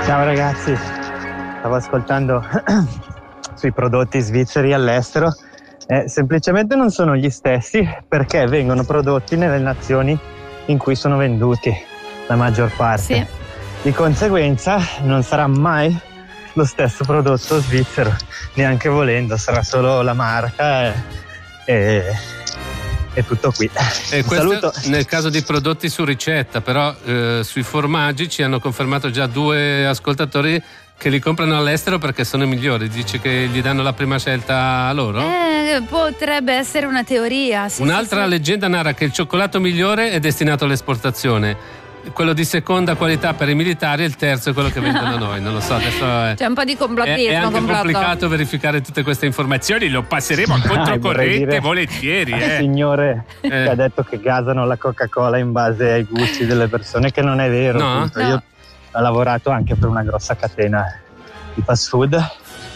Ciao ragazzi, stavo ascoltando sui prodotti svizzeri all'estero. Semplicemente non sono gli stessi perché vengono prodotti nelle nazioni in cui sono venduti la maggior parte. Sì. Di conseguenza non sarà mai lo stesso prodotto svizzero, neanche volendo, sarà solo la marca e tutto qui. E questo saluto. Nel caso di prodotti su ricetta, però sui formaggi ci hanno confermato già 2 ascoltatori che li comprano all'estero perché sono i migliori. Dici che gli danno la prima scelta a loro? Potrebbe essere una teoria. Sì, Un'altra leggenda narra che il cioccolato migliore è destinato all'esportazione, quello di seconda qualità per i militari, e il terzo è quello che vendono a noi. Non lo so, adesso C'è un po' di complottismo. è anche complicato verificare tutte queste informazioni. Lo passeremo a controcorrente volentieri. Il signore che ha detto che gasano la Coca-Cola in base ai gusti delle persone, che non è vero. No? No. Io ho lavorato anche per una grossa catena di fast food.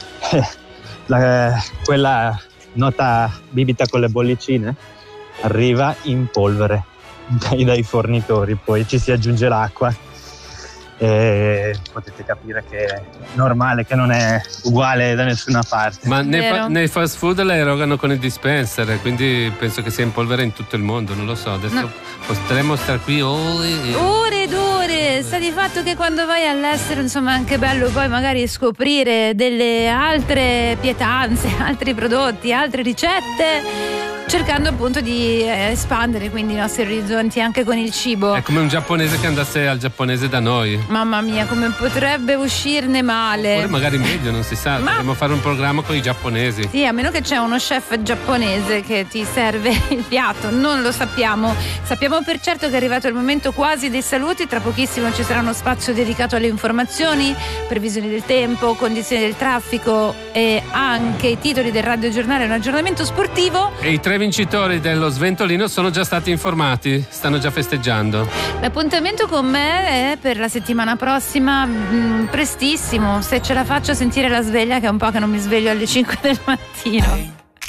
Quella nota bibita con le bollicine arriva in polvere dai fornitori, poi ci si aggiunge l'acqua e potete capire che è normale, che non è uguale da nessuna parte. Ma nei fast food la erogano con il dispenser, quindi penso che sia in polvere in tutto il mondo. Non lo so, adesso potremmo stare qui ore ed ore. Sta di fatto che quando vai all'estero, insomma, è anche bello poi magari scoprire delle altre pietanze, altri prodotti, altre ricette, cercando appunto di espandere quindi i nostri orizzonti anche con il cibo. È come un giapponese che andasse al giapponese da noi. Mamma mia, come potrebbe uscirne male. Oppure magari meglio, non si sa. Dovremmo fare un programma con i giapponesi. Sì, a meno che c'è uno chef giapponese che ti serve il piatto, non lo sappiamo. Sappiamo per certo che è arrivato il momento quasi dei saluti. Tra pochissimo ci sarà uno spazio dedicato alle informazioni, previsioni del tempo, condizioni del traffico e anche i titoli del radiogiornale, un aggiornamento sportivo. E i 3 vincitori dello Sventolino sono già stati informati, stanno già festeggiando. L'appuntamento con me è per la settimana prossima, prestissimo, se ce la faccio a sentire la sveglia, che è un po' che non mi sveglio alle 5 del mattino.